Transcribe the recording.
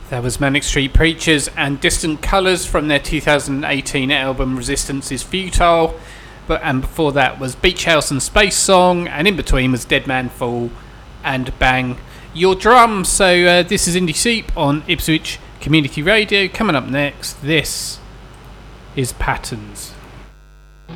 That was Manic Street Preachers and Distant Colours from their 2018 album Resistance is Futile. And before that was Beach House and Space Song, and in between was Dead Man Fall and Bang Your Drum. So this is Indie Soup on Ipswich Community Radio. Coming up next, this is Patterns.